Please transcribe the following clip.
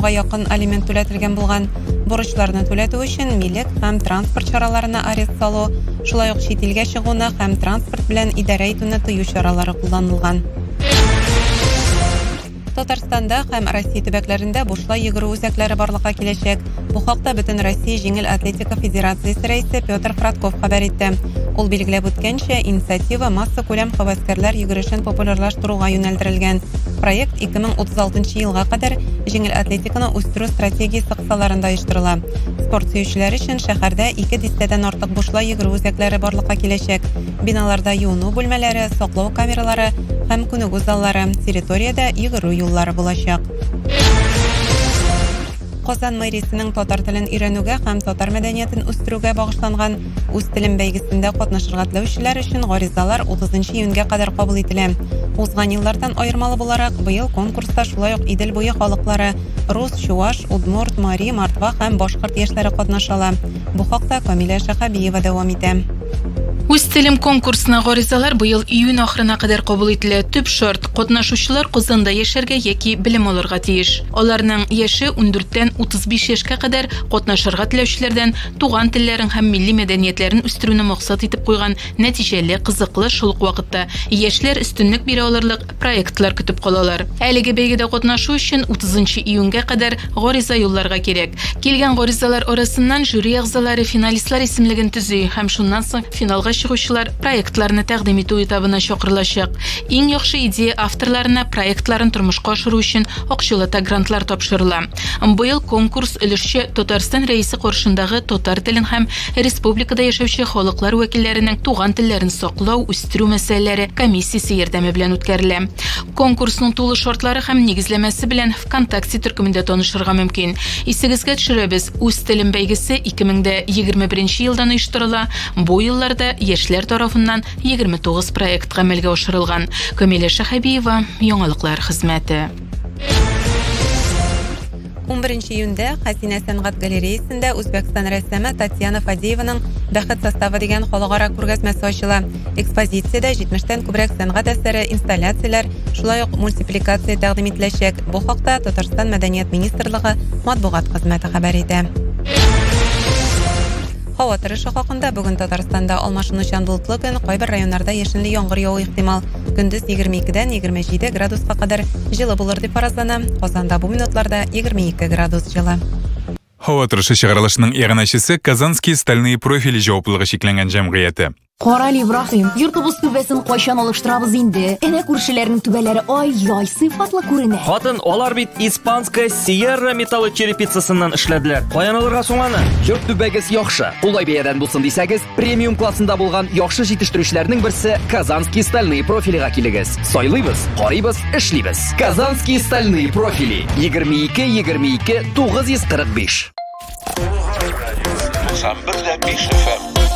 сумга якын алимент түләтелгән булган. Бурычларны түләтү өчен милек һәм транспорт чараларына арест салу, шулай ук чит илгә чыгуны һәм транспорт белән идарә итүне тыю чаралары кулланылган. Татарстанда һәм Россия төбәкләрендә бушлай йөгерү үзәкләре барлыкка киләчәк. Бу хакта Бөтен Россия җиңел атлетика федерациясе рәисе Петр Фратков хәбәр итте. Ул билгеләп үткәнчә, инициатива масса күләм хәвәскәрләр йөгерешен популярлаштыруга юнәлдерелгән. Проект 2036 елга кадәр җиңел атлетиканы үстерү стратегиясе кысаларында оештырыла. Спорт сөючеләр өчен шәһәрдә 2 дистәдән артык бушлай йөгерү үзәкләре барлыкка киләчәк. Биналарда юыну бүлмәләре, саклау камералары һәм күнегү заллары, территориядә йөгерү юллары булачак. Казан мэриясенең татар телен өйрәнүгә һәм татар мәдәниятен үстерүгә багышланган үз телем бәйгесендә катнашырга теләүчеләр өчен гаризалар 30 июньгә кадәр кабул ителә. Узган еллардан аермалы буларак, быел конкурста шулай ук Идел буе халыклары рус, чуаш, удмурт, мари, мартва һәм башкорт яшьләре катнашалар. Бу хакта Камилә Шәһәбиева дәвам итә. Үз телем конкурсына гаризалар быел июнь ахырына кадәр кабул ителә. Төп шарт – катнашучылар Казанда яшәргә яки белем алырга тиеш. Аларның яше 14-тән 35 яшькә кадәр катнашырга теләүчеләрдән туган телләрен һәм милли мәдәниятләрен үстерүне максат итеп куйган нәтиҗәле, кызыклы шул ук вакытта яшьләр өстенлек бирә алырлык проектлар көтеп калалар. Әлеге бәйгедә катнашу өчен 30 июньгә кадәр гариза юлларга кирәк. Килгән гаризалар арасыннан жюри әгъзалары финалистлар исемлеген төзи һәм шуннан соң финалга чыгучылар проектларны тәкъдим итү этабына чакырылачак. Иң яхшы идея авторларына проектларын тормышка ашыру өчен акчалата грантлар тапшырыла. Быел конкурс өлешче Татарстан рәисе каршындагы татар телен һәм республикада яшәүче халыклар вәкилләренең туган телләрен саклау, үстерү мәсьәләләре комиссиясе ярдәме белән үткәрелә. Конкурсның тулы шартлары һәм нигезләмәсе белән ВКонтакте төркемендә танышырга мөмкин. Исегезгә төшерәбез, үз телем бәйгесе 2021 елдан оештырыла. Бу елларда яшьләр тарафыннан 29 проект гамәлгә ашырылган. Камилә Шәһәбиева, яңалыклар хезмәте. 11 июньдә Хәсинә сәнгать галереясендә Үзбәкстан рәссамы Татьяна Фадееваның «Бәхет составы» дигән халыкара күргәзмәсе ачыла. Экспозициядә 70-тән күбрәк сәнгать әсәре, инсталляцияләр, шулай ук мультипликация тәкъдим ителәчәк. Бу хакта Татарстан мәдәният министрлыгы матбугат хезмәте хәбәр итә. Һава торышы хакында бүген Татарстанда алмашынучан болытлы көн, кайбер районнарда яшенле яңгыр яву ихтимал. Көндез 22-дән 27 градуска кадәр җылы булыр дип фаразлана. Казанда бу минутларда 22 градус җылы. Һава торышы чыгарылышының ягънәчесе Казанские стальные профили җаваплылыгы шикләнгән җәмгыяте. Карали Ибраһим, йортыбыз түбәсен кайчан алыштырабыз инде? Әнә күршеләрнең түбәләре ай-яй сыйфатлы күренә. Хатын, алар бит испанская Sierra металлы черепицасыннан эшләделәр. Каян алырга соң аны? Йорт түбәгез яхшы. Улай бәядән булсын дисәгез, премиум классында булган яхшы җитештерүчләрнең берсе Казанские стальные профилига килегез. Сайлыйбыз, карыйбыз, эшлибез. Казанские стальные профили 22 945. 91.5 FM